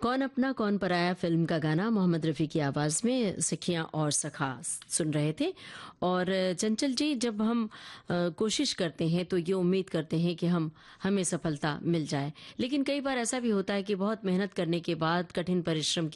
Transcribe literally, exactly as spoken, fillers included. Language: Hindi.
कौन अपना कौन पराया फिल्म का गाना मोहम्मद रफ़ी की आवाज़ में सखियाँ और सखा सुन रहे थे। और चंचल जी, जब हम अ, कोशिश करते हैं तो ये उम्मीद करते हैं कि हम हमें सफलता मिल जाए, लेकिन कई बार ऐसा भी होता है कि बहुत मेहनत करने के बाद, कठिन परिश्रम